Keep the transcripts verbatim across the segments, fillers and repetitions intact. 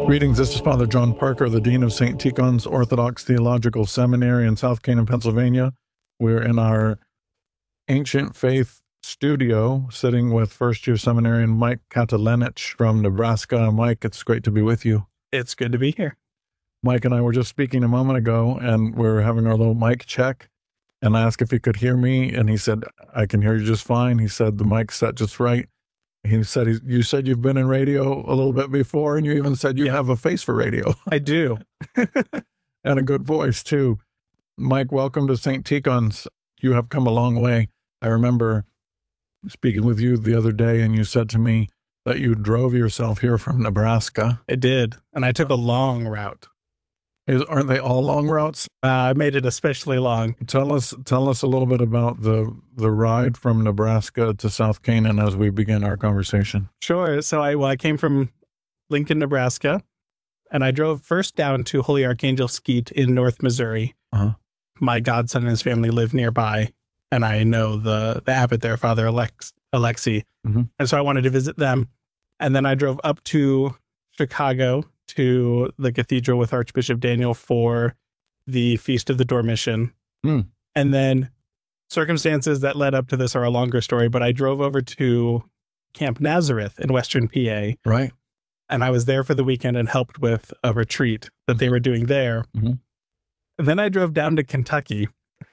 Greetings, this is Father John Parker, the Dean of Saint Tikhon's Orthodox Theological Seminary in South Canaan, Pennsylvania. We're in our Ancient Faith studio, sitting with first-year seminarian Mike Katalenich from Nebraska. Mike, it's great to be with you. It's good to be here. Mike and I were just speaking a moment ago, and we we're having our little mic check, and I asked if he could hear me, and he said, I can hear you just fine. He said the mic's set just right. He said, he, you said you've been in radio a little bit before, and you even said you Yeah. have a face for radio. I do. And a good voice, too. Mike, welcome to Saint Tikhon's. You have come a long way. I remember speaking with you the other day, and you said to me that you drove yourself here from Nebraska. I did. And I took a long route. Is, aren't they all long routes? Uh, I made it especially long. Tell us tell us a little bit about the, the ride from Nebraska to South Canaan as we begin our conversation. Sure. So I, well, I came from Lincoln, Nebraska, and I drove first down to Holy Archangel Skeet in North Missouri. Uh-huh. My godson and his family live nearby, and I know the, the abbot there, Father Alex, Alexi. Mm-hmm. And so I wanted to visit them. And then I drove up to Chicago to the cathedral with Archbishop Daniel for the Feast of the Dormition. Mm. And then circumstances that led up to this are a longer story, but I drove over to Camp Nazareth in Western P A. Right. And I was there for the weekend and helped with a retreat that they were doing there. Mm-hmm. And then I drove down to Kentucky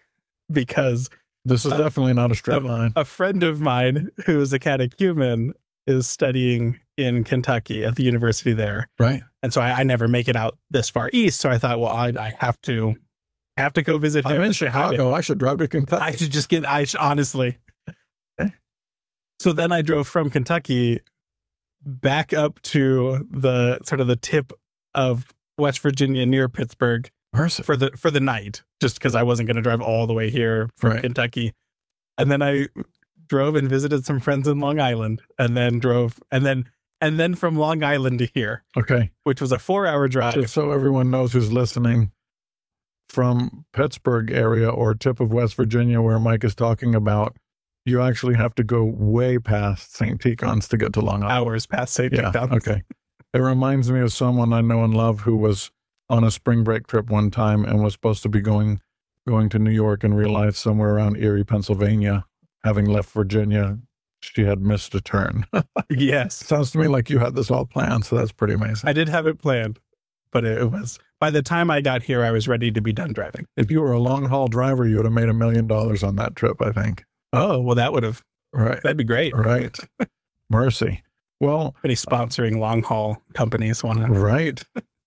because This is Uh, definitely not a straight line. a friend of mine who is a catechumen is studying in Kentucky at the university there. Right. And so I, I never make it out this far east. So I thought, well, I, I have to have to go visit him. I'm in to say hi to him. Chicago. I should drive to Kentucky. I should just get, I should, honestly. Okay. So then I drove from Kentucky back up to the sort of the tip of West Virginia near Pittsburgh Mercy. for the, for the night, just because I wasn't going to drive all the way here from Right. Kentucky. And then I drove and visited some friends in Long Island, and then drove, and then, and then from Long Island to here, Okay. which was a four hour drive. Just so everyone knows who's listening, from Pittsburgh area or tip of West Virginia where Mike is talking about, you actually have to go way past Saint Tikhon's to get to Long Island. Hours past Saint Yeah, Tikhon's. okay. It reminds me of someone I know and love who was on a spring break trip one time and was supposed to be going going to New York and realized somewhere around Erie, Pennsylvania, having left Virginia, she had missed a turn. Yes. Sounds to me like you had this all planned, so that's pretty amazing. I did have it planned, but it was, by the time I got here, I was ready to be done driving. If you were a long haul driver, you would have made a million dollars on that trip, I think. Oh, well, that would have, Right. that'd be great. Right. Mercy. Well, Any sponsoring long haul companies want to. right.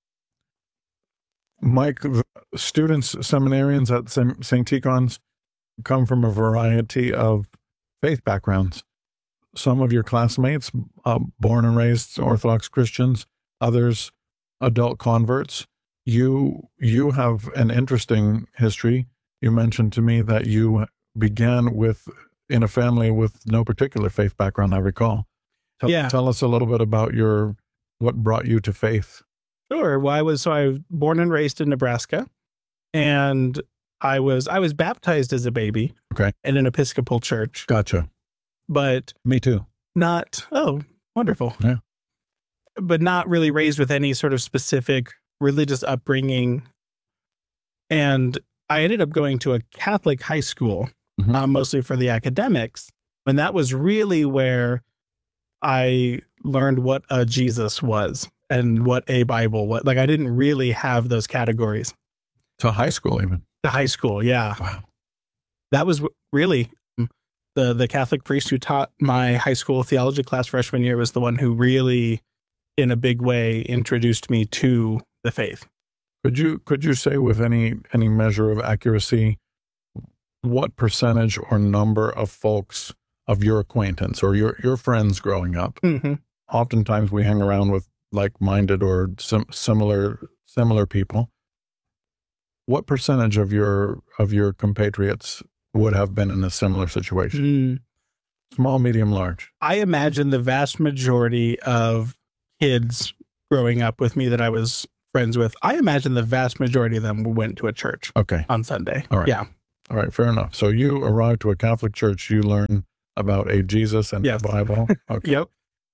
Mike, the students, seminarians at Saint Tikhon's come from a variety of faith backgrounds. Some of your classmates, uh, born and raised Orthodox Christians, others adult converts. You you have an interesting history. You mentioned to me that you began with in a family with no particular faith background, I recall. Tell, Yeah. tell us a little bit about your what brought you to faith. Sure. Well, I was, so I was born and raised in Nebraska, and I was, I was baptized as a baby. Okay. In an Episcopal church, Gotcha. but Me too. not, oh, wonderful. Yeah. But not really raised with any sort of specific religious upbringing. And I ended up going to a Catholic high school, Mhm. uh, mostly for the academics. And that was really where I learned what a Jesus was and what a Bible was. Like, I didn't really have those categories. To high school, even. The high school, yeah. Wow. That was w- really the the Catholic priest who taught my high school theology class freshman year was the one who really, in a big way, introduced me to the faith. Could you could you say with any any measure of accuracy what percentage or number of folks of your acquaintance or your your friends growing up? Mm-hmm. Oftentimes we hang around with like-minded or sim- similar similar people. What percentage of your of your compatriots would have been in a similar situation? Mm. Small, medium, large. I imagine the vast majority of kids growing up with me that I was friends with, I imagine the vast majority of them went to a church Okay. on Sunday. All right. Yeah. All right. Fair enough. So you arrived to a Catholic church. You learn about a Jesus and Yes. the Bible. Okay. Yep.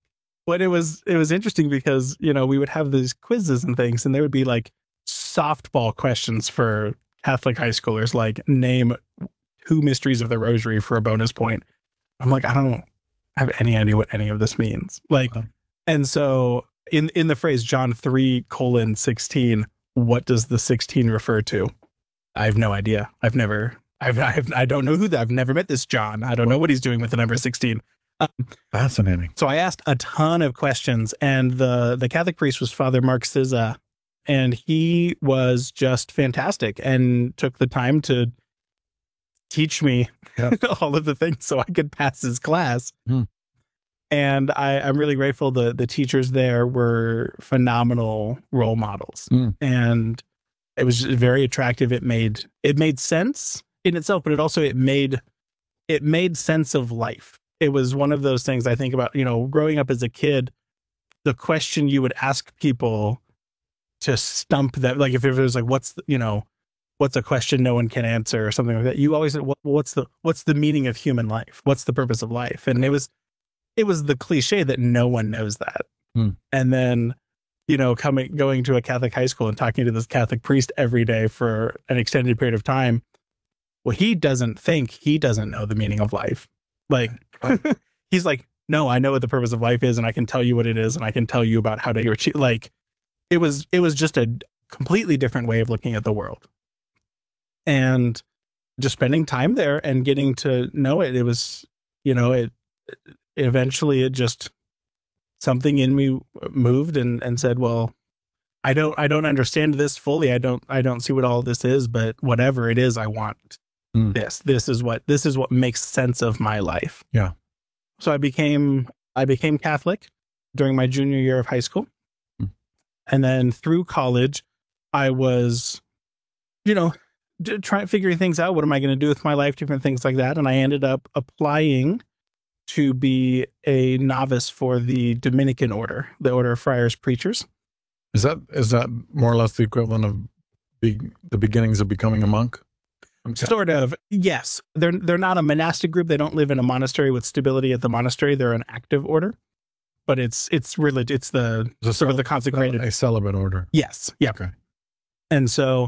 but it was it was interesting because, you know, we would have these quizzes and things, and there would be like softball questions for Catholic high schoolers, like name two mysteries of the Rosary for a bonus point. I'm like, I don't have any idea what any of this means. Like, Okay. and so in in the phrase John three colon sixteen, what does the sixteen refer to? I have no idea. I've never. I've, I've I don't know who that. I've never met this John. I don't know what he's doing with the number sixteen. Um, Fascinating. so I asked a ton of questions, and the the Catholic priest was Father Mark Sizza, and he was just fantastic and took the time to teach me Yeah. all of the things so I could pass his class. Hmm. And I, I'm really grateful. The the teachers there were phenomenal role models, Hmm. and it was just very attractive. It made it made sense in itself, but it also it made it made sense of life. It was one of those things I think about, you know, growing up as a kid, the question you would ask people to stump them, like if it was like, what's, the, you know, what's a question no one can answer or something like that. You always said, what, what's the, what's the meaning of human life? What's the purpose of life? And it was, it was the cliche that no one knows that. Hmm. And then, you know, coming, going to a Catholic high school and talking to this Catholic priest every day for an extended period of time. Well, he doesn't think he doesn't know the meaning of life. Like, he's like, no, I know what the purpose of life is, and I can tell you what it is, and I can tell you about how to achieve. Like, it was, it was just a completely different way of looking at the world. And just spending time there and getting to know it, it was, you know, it eventually it just something in me moved and and said, well, I don't, I don't understand this fully. I don't, I don't see what all this is, but whatever it is, I want Mm. this. This is what, this is what makes sense of my life. Yeah. So I became, I became Catholic during my junior year of high school. Mm. And then through college, I was, you know, d- trying, figuring things out. What am I going to do with my life? Different things like that. And I ended up applying to be a novice for the Dominican order, the Order of Friars Preachers. Is that is that more or less the equivalent of be, the beginnings of becoming a monk? Okay. Sort of, yes. They're they're not a monastic group. They don't live in a monastery with stability at the monastery. They're an active order, but it's it's relig- It's the Is it sort of the cel- consecrated. a celibate order. Yes, yeah. Okay. And so,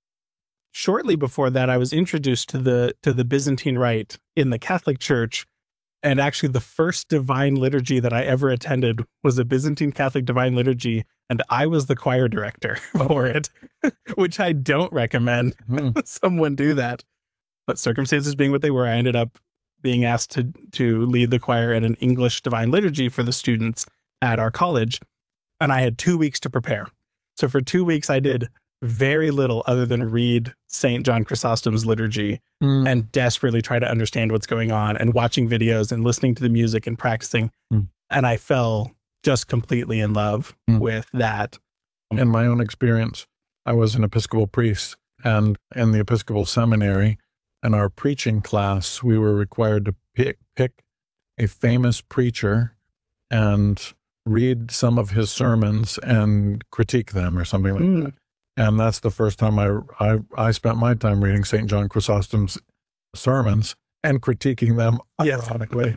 shortly before that, I was introduced to the to the Byzantine Rite in the Catholic Church, and actually, the first divine liturgy that I ever attended was a Byzantine Catholic divine liturgy, and I was the choir director for it, which I don't recommend Hmm. someone do that. But circumstances being what they were, I ended up being asked to to lead the choir at an English divine liturgy for the students at our college, and I had two weeks to prepare. So for two weeks, I did very little other than read Saint John Chrysostom's liturgy Mm. and desperately try to understand what's going on and watching videos and listening to the music and practicing. Mm. And I fell just completely in love Mm. with that. In my own experience, I was an Episcopal priest, and in the Episcopal seminary, in our preaching class, we were required to pick pick a famous preacher and read some of his sermons and critique them or something like Mm. that. And that's the first time I, I, I spent my time reading Saint John Chrysostom's sermons and critiquing them Yes. ironically.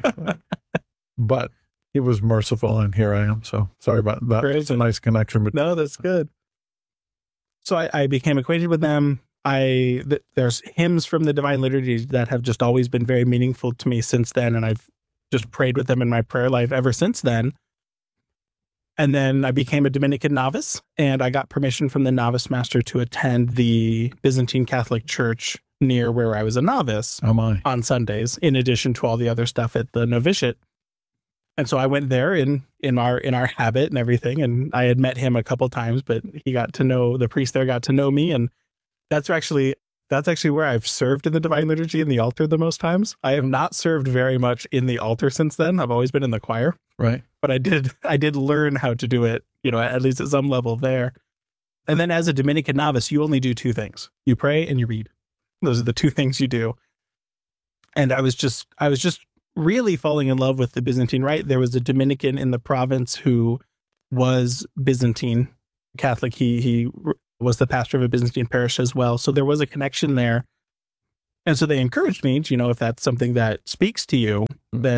But he was merciful, and here I am. So sorry about that. Great. It's a nice connection. But No, that's good. So I, I became acquainted with them. I th- there's hymns from the Divine Liturgy that have just always been very meaningful to me since then, and I've just prayed with them in my prayer life ever since then. And then I became a Dominican novice, and I got permission from the novice master to attend the Byzantine Catholic Church near where I was a novice oh my. on Sundays, in addition to all the other stuff at the novitiate. And so I went there in in our in our habit and everything, and I had met him a couple times, but he got to know the priest there, got to know me, and that's actually that's actually where I've served in the Divine Liturgy in the altar the most times. I have not served very much in the altar since then. I've always been in the choir, Right. but I did I did learn how to do it, you know, at least at some level there. And then as a Dominican novice, you only do two things: you pray and you read. Those are the two things you do. And I was just I was just really falling in love with the Byzantine Rite. There was a Dominican in the province who was Byzantine Catholic. He he was the pastor of a Byzantine parish as well. So there was a connection there. And so they encouraged me, you know, if that's something that speaks to you, then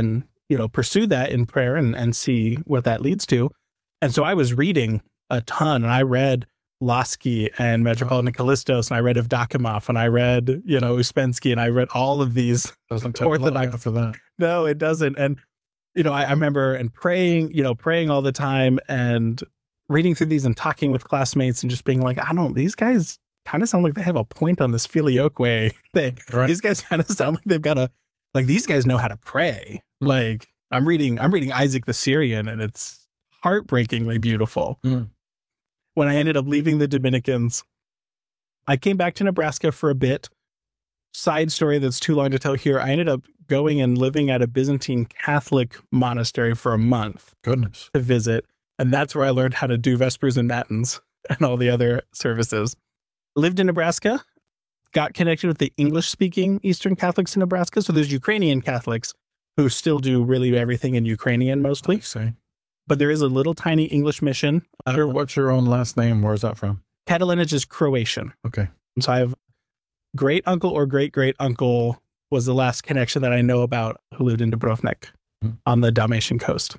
you know, pursue that in prayer and, and see what that leads to. And so I was reading a ton, and I read Lasky and Metropolitan Callistos, and I read Evdokimov, and I read, you know, Uspensky, and I read all of these. Doesn't take Orthodox long after that. No, it doesn't. And, you know, I, I remember and praying, you know, praying all the time and reading through these and talking with classmates and just being like, I don't, these guys kind of sound like they have a point on this filioque thing. Right. These guys kind of sound like they've got a, like these guys know how to pray. Like I'm reading, I'm reading Isaac the Syrian, and it's heartbreakingly beautiful. Mm. When I ended up leaving the Dominicans, I came back to Nebraska for a bit. Side story that's too long to tell here. I ended up going and living at a Byzantine Catholic monastery for a month Goodness. to visit. And that's where I learned how to do Vespers and Matins and all the other services. Lived in Nebraska, got connected with the English-speaking Eastern Catholics in Nebraska. So there's Ukrainian Catholics who still do really everything in Ukrainian mostly. See. But there is a little tiny English mission. Uh, Sure, what's your own last name? Where's that from? Catalinage is Croatian. Okay. And so I have great uncle or great great uncle was the last connection that I know about who lived in Dubrovnik Hmm. on the Dalmatian coast.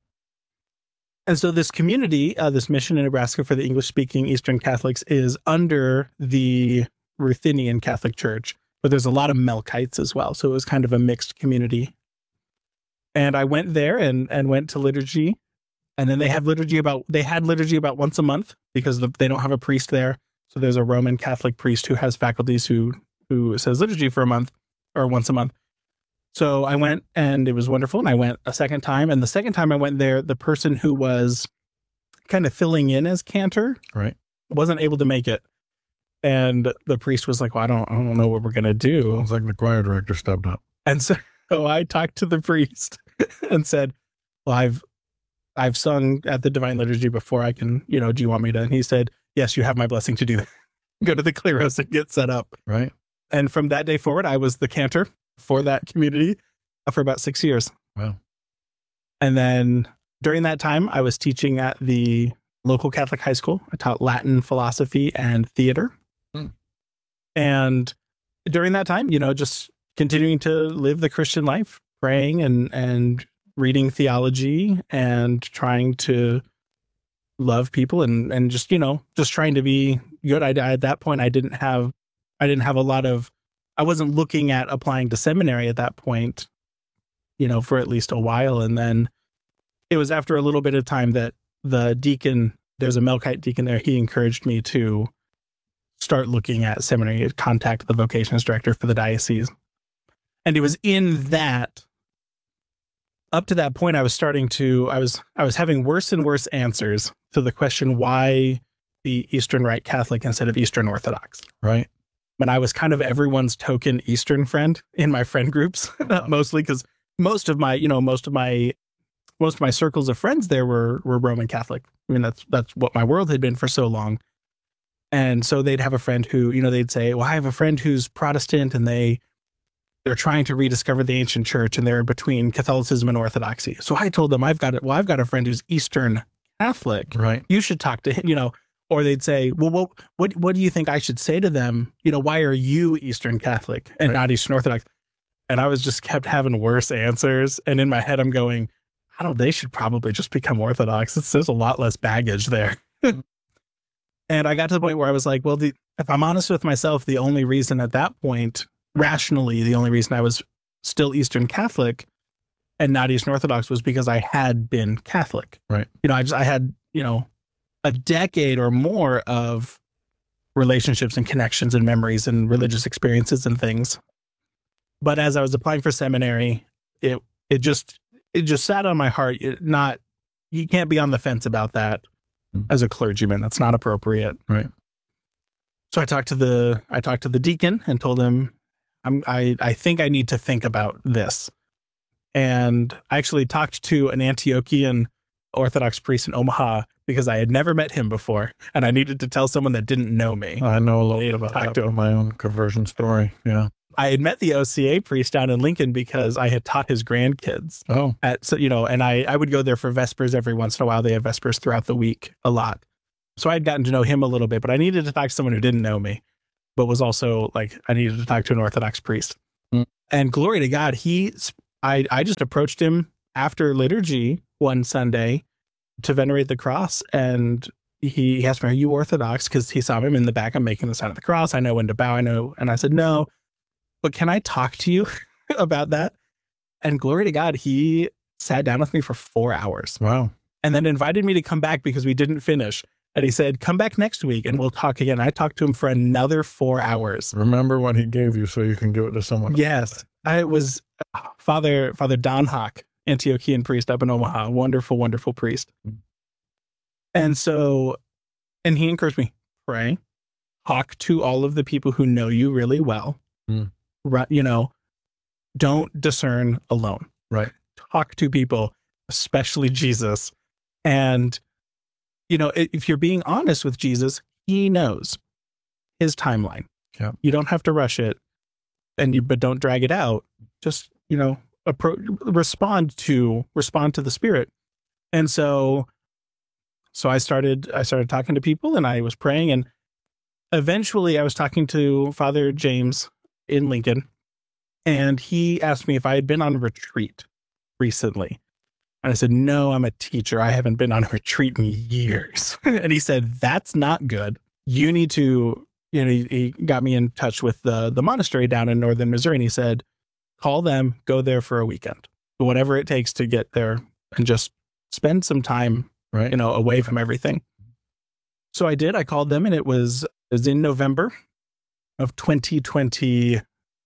And so this community, uh, this mission in Nebraska for the English-speaking Eastern Catholics is under the Ruthenian Catholic Church, but there's a lot of Melkites as well. So it was kind of a mixed community. And I went there and and went to liturgy. And then they have liturgy about, they had liturgy about once a month because the, they don't have a priest there. So there's a Roman Catholic priest who has faculties who, who says liturgy for a month or once a month. So I went and it was wonderful. And I went a second time. And the second time I went there, the person who was kind of filling in as cantor Right. wasn't able to make it. And the priest was like, well, I don't, I don't know what we're going to do. Sounds like the choir director stepped up. And so, so I talked to the priest and said, well, I've, I've sung at the Divine Liturgy before. I can, you know, do you want me to? And he said, yes, you have my blessing to do that. Go to the Kleros and get set up. Right. And from that day forward, I was the cantor for that community for about six years. Wow. And then during that time, I was teaching at the local Catholic high school. I taught Latin, philosophy, and theater. Hmm. And during that time, you know, just continuing to live the Christian life, praying and, and reading theology and trying to love people and, and just, you know, just trying to be good. I, at that point, I didn't have, I didn't have a lot of, I wasn't looking at applying to seminary at that point, you know, for at least a while. And then it was after a little bit of time that the deacon, there's a Melkite deacon there, he encouraged me to start looking at seminary, contact the vocations director for the diocese. And it was in that, up to that point, I was starting to, I was, I was having worse and worse answers to the question, why the Eastern Rite Catholic instead of Eastern Orthodox? Right. But I was kind of everyone's token Eastern friend in my friend groups, mostly because most of my, you know, most of my, most of my circles of friends there were, were Roman Catholic. I mean, that's, that's what my world had been for so long. And so they'd have a friend who, you know, they'd say, well, I have a friend who's Protestant and they, they're trying to rediscover the ancient church and they're between Catholicism and Orthodoxy. So I told them, I've got it. Well, I've got a friend who's Eastern Catholic. Right. You should talk to him, you know, or they'd say, well, what, what, what do you think I should say to them? You know, why are you Eastern Catholic and Right. not Eastern Orthodox? And I was just kept having worse answers. And in my head, I'm going, I don't, they should probably just become Orthodox. It's, there's a lot less baggage there. And I got to the point where I was like, well, the, if I'm honest with myself, the only reason at that point, rationally, the only reason I was still Eastern Catholic and not Eastern Orthodox was because I had been Catholic. Right. You know, I just, I had, you know, a decade or more of relationships and connections and memories and religious experiences and things. But as I was applying for seminary, it, it just, it just sat on my heart. It not, you can't be on the fence about that as a clergyman. That's not appropriate. Right. So I talked to the, I talked to the deacon and told him, I'm, I, I think I need to think about this. And I actually talked to an Antiochian Orthodox priest in Omaha because I had never met him before. And I needed to tell someone that didn't know me. I know a little bit about Talk that to from my own conversion story. Yeah. I had met the O C A priest down in Lincoln because I had taught his grandkids Oh, at, so, you know, and I, I would go there for Vespers every once in a while. They have Vespers throughout the week a lot. So I had gotten to know him a little bit, but I needed to talk to someone who didn't know me, but was also like, I needed to talk to an Orthodox priest. Mm. And glory to God, he, I, I just approached him after liturgy one Sunday to venerate the cross, and he asked me, "Are you Orthodox?" Because he saw him in the back. I'm making the sign of the cross. I know when to bow. I know. And I said, "No, but can I talk to you about that?" And glory to God, he sat down with me for four hours. Wow. And then invited me to come back because we didn't finish. And he said, "Come back next week and we'll talk again." I talked to him for another four hours. Remember what he gave you so you can give it to someone else. Yes. I was Father Father Don Hawk, Antiochian priest up in Omaha. Wonderful, wonderful priest. And so, and he encouraged me, pray, talk to all of the people who know you really well. Mm. Right, you know, don't discern alone. Right. Talk to people, especially Jesus. And, you know, if you're being honest with Jesus, he knows his timeline. Yeah. You don't have to rush it, and you, but don't drag it out. Just, you know, approach, respond to, respond to the Spirit. And so, so I started, I started talking to people, and I was praying, and eventually I was talking to Father James in Lincoln, and he asked me if I had been on a retreat recently. And I said, "No, I'm a teacher. I haven't been on a retreat in years." And he said, "That's not good. You need to," you know, he, he got me in touch with the, the monastery down in northern Missouri. And he said, "Call them, go there for a weekend, whatever it takes to get there and just spend some time, Right. you know, away from everything." So I did. I called them, and it was, it was in November of twenty twenty-one,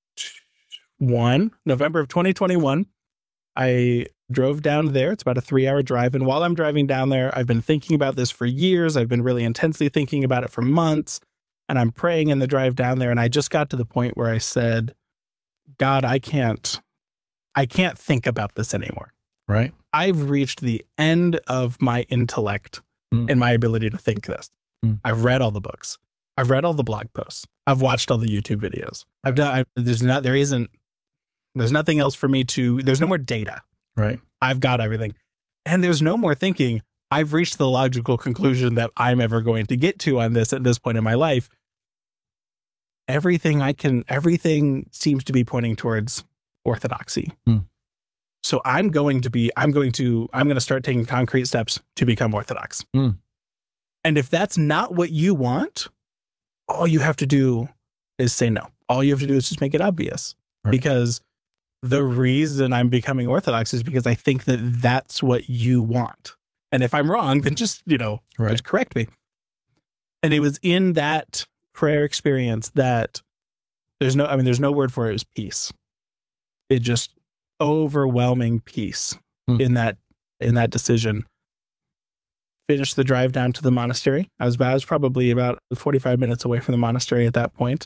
November of twenty twenty-one. I drove down there. It's about a three hour drive. And while I'm driving down there, I've been thinking about this for years. I've been really intensely thinking about it for months. And I'm praying in the drive down there. And I just got to the point where I said, "God, I can't, I can't think about this anymore. Right. I've reached the end of my intellect Mm. and my ability to think this. Mm. I've read all the books. I've read all the blog posts. I've watched all the YouTube videos. I've done, I, there's not, there isn't, there's nothing else for me to, there's no more data. Right. I've got everything. And there's no more thinking. I've reached the logical conclusion that I'm ever going to get to on this at this point in my life. Everything I can, everything seems to be pointing towards orthodoxy. Hmm. So I'm going to be, I'm going to, I'm going to start taking concrete steps to become Orthodox. Hmm. And if that's not what you want, all you have to do is say no. All you have to do is just make it obvious. Right. Because the reason I'm becoming Orthodox is because I think that that's what you want. And if I'm wrong, then just, you know, Right. just correct me. And it was in that prayer experience that there's no, I mean, there's no word for it. It was peace. It just overwhelming peace Hmm. in that, in that decision. Finished the drive down to the monastery. I was, I was probably about forty-five minutes away from the monastery at that point.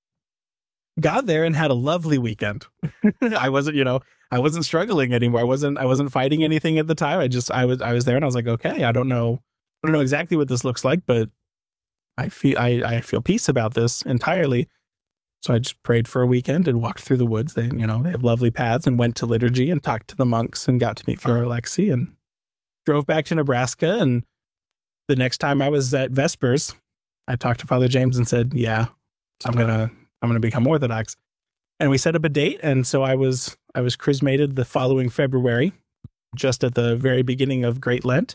Got there and had a lovely weekend. I wasn't, you know, I wasn't struggling anymore. I wasn't, I wasn't fighting anything at the time. I just, I was, I was there and I was like, okay, I don't know, I don't know exactly what this looks like, but I feel, I, I feel peace about this entirely. So I just prayed for a weekend and walked through the woods. They, you know, they have lovely paths, and went to liturgy and talked to the monks and got to meet Father Alexi, and drove back to Nebraska. And the next time I was at Vespers, I talked to Father James and said, yeah, I'm going to, I'm going to become Orthodox. And we set up a date. And so I was, I was chrismated the following February, just at the very beginning of Great Lent.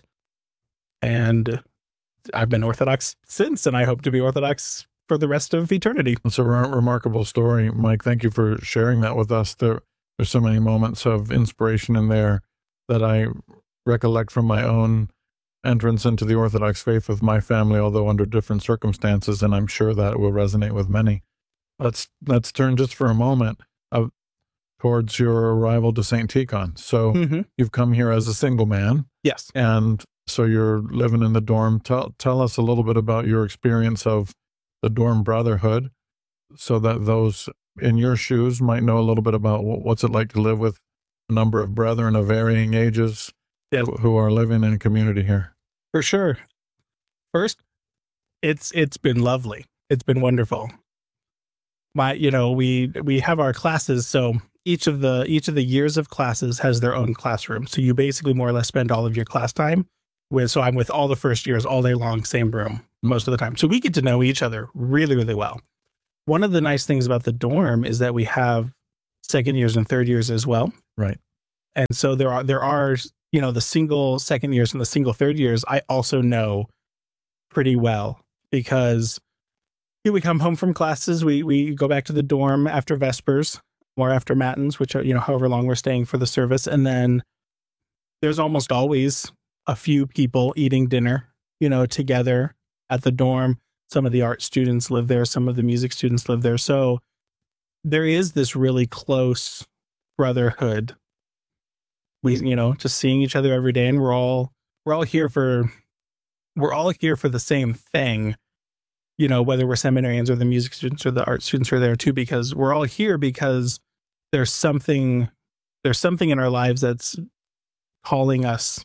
And I've been Orthodox since, and I hope to be Orthodox for the rest of eternity. It's a re- remarkable story, Mike. Thank you for sharing that with us. There, there's so many moments of inspiration in there that I recollect from my own entrance into the Orthodox faith with my family, although under different circumstances, and I'm sure that it will resonate with many. Let's let's turn just for a moment uh, towards your arrival to Saint Tikhon. So Mm-hmm. you've come here as a single man, Yes. and so you're living in the dorm. Tell tell us a little bit about your experience of the dorm brotherhood, so that those in your shoes might know a little bit about wh- what's it like to live with a number of brethren of varying ages Yeah. wh- who are living in a community here. For sure. First, it's it's been lovely. It's been wonderful. My, you know, we we have our classes, so each of the each of the years of classes has their own classroom. So you basically more or less spend all of your class time with. So I'm with all the first years all day long, same room most of the time. So we get to know each other really, really well. One of the nice things about the dorm is that we have second years and third years as well. Right. And so there are, there are, you know, the single second years and the single third years, I also know pretty well because we come home from classes, we we go back to the dorm after Vespers or after Matins, which are, you know, however long we're staying for the service. And then there's almost always a few people eating dinner, you know, together at the dorm. Some of the art students live there. Some of the music students live there. So there is this really close brotherhood. We, you know, just seeing each other every day, and we're all, we're all here for, we're all here for the same thing. You know, whether we're seminarians or the music students or the art students are there too, because we're all here because there's something, there's something in our lives that's calling us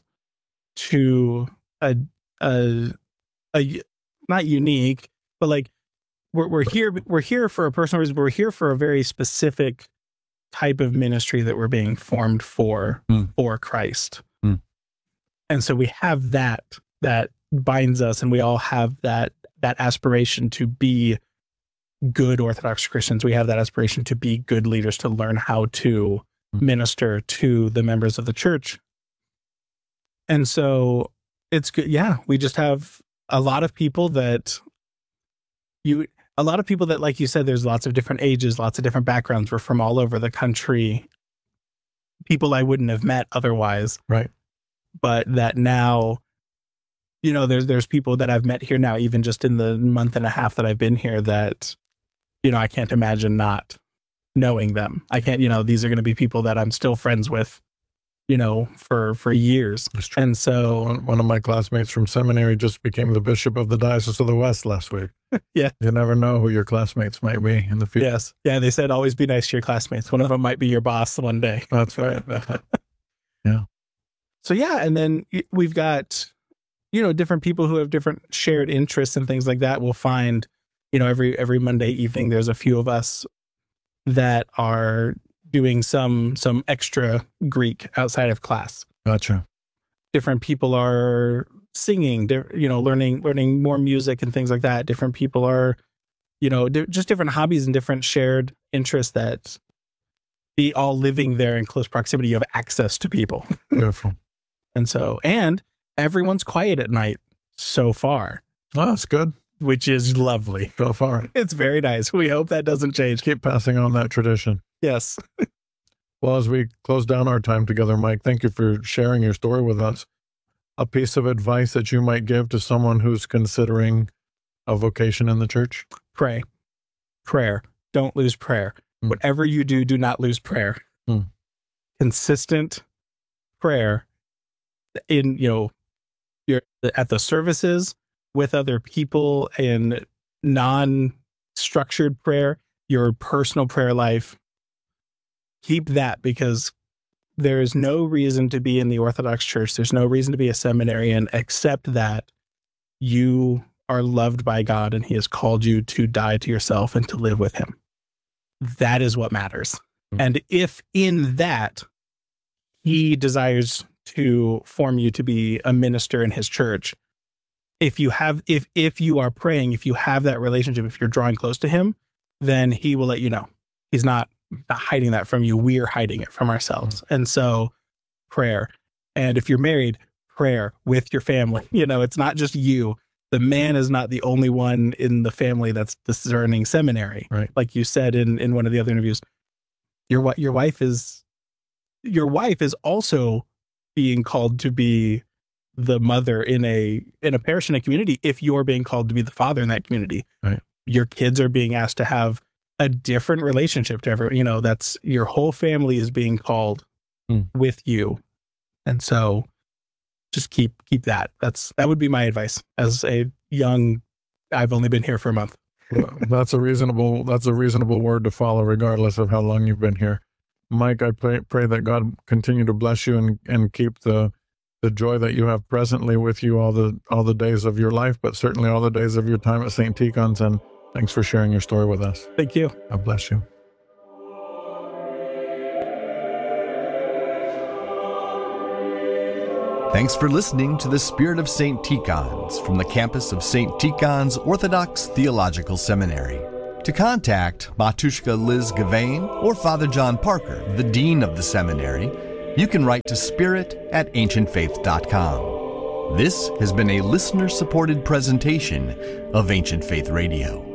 to a, a, a, not unique, but like we're, we're here, we're here for a personal reason, but we're here for a very specific type of ministry that we're being formed for, mm. for Christ. Mm. And so we have that, that binds us, and we all have that, that aspiration to be good Orthodox Christians. We have that aspiration to be good leaders, to learn how to mm. minister to the members of the church. And so it's good. Yeah. We just have a lot of people that you, a lot of people that, like you said, there's lots of different ages, lots of different backgrounds. We're from all over the country. People I wouldn't have met otherwise. Right. But that now, you know, there's there's people that I've met here now, even just in the month and a half that I've been here, that, you know, I can't imagine not knowing them. I can't, you know, these are going to be people that I'm still friends with, you know, for, for years. And so one, one of my classmates from seminary just became the bishop of the Diocese of the West last week. Yeah. You never know who your classmates might be in the future. Yes. Yeah. They said, always be nice to your classmates. One of them might be your boss one day. That's right. Yeah. So, yeah. And then we've got, you know, different people who have different shared interests and things like that. We'll find, you know, every, every Monday evening, there's a few of us that are doing some, some extra Greek outside of class. Gotcha. Different people are singing, you know, learning, learning more music and things like that. Different people are, you know, just different hobbies and different shared interests that be all living there in close proximity. You have access to people. Beautiful. And so, and everyone's quiet at night so far. Oh, that's good. Which is lovely. So far. It's very nice. We hope that doesn't change. Keep passing on that tradition. Yes. Well, as we close down our time together, Mike, thank you for sharing your story with us. A piece of advice that you might give to someone who's considering a vocation in the church? Pray. Prayer. Don't lose prayer. Mm. Whatever you do, do not lose prayer. Mm. Consistent prayer in, you know, you're at the services with other people, in non-structured prayer, your personal prayer life. Keep that, because there is no reason to be in the Orthodox Church. There's no reason to be a seminarian except that you are loved by God and He has called you to die to yourself and to live with Him. That is what matters. Mm-hmm. And if in that He desires to form you to be a minister in His church, if you have, if, if you are praying, if you have that relationship, if you're drawing close to Him, then He will let you know. He's not, not hiding that from you. We're hiding it from ourselves. And so prayer. And if you're married, prayer with your family. You know, it's not just you. The man is not the only one in the family that's discerning seminary. Right. Like you said in, in one of the other interviews, your, your wife is, your wife is also being called to be the mother in a, in a parish, in a community, if you're being called to be the father in that community. Right. Your kids are being asked to have a different relationship to everyone. You know, that's, your whole family is being called mm. with you. And so just keep, keep that. That's, that would be my advice as a young, I've only been here for a month. Well, that's a reasonable, that's a reasonable word to follow, regardless of how long you've been here. Mike, I pray, pray that God continue to bless you and, and keep the, the joy that you have presently with you all the, all the days of your life, but certainly all the days of your time at Saint Tikhon's. And thanks for sharing your story with us. Thank you. God bless you. Thanks for listening to The Spirit of Saint Tikhon's from the campus of Saint Tikhon's Orthodox Theological Seminary. To contact Matushka Liz Gavain or Father John Parker, the Dean of the Seminary, you can write to spirit at ancient faith dot com. This has been a listener-supported presentation of Ancient Faith Radio.